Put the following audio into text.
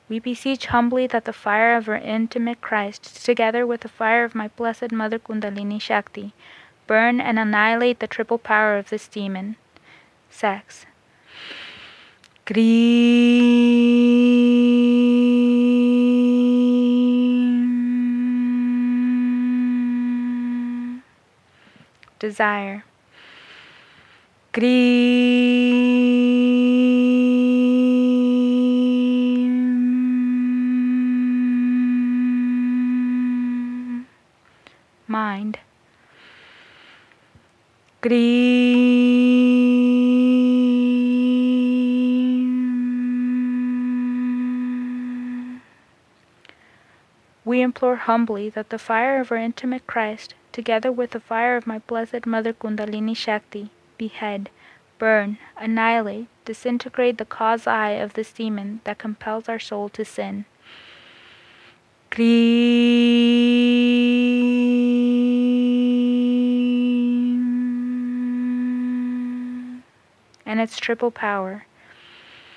We beseech humbly that the fire of our intimate Christ, together with the fire of my blessed Mother Kundalini Shakti, burn and annihilate the triple power of this demon. Sex. Greed. Desire. Greed. Mind. Greed. We implore humbly that the fire of our intimate Christ, together with the fire of my blessed Mother Kundalini Shakti, behead, burn, annihilate, disintegrate the cause eye of this demon that compels our soul to sin. Greed. And its triple power,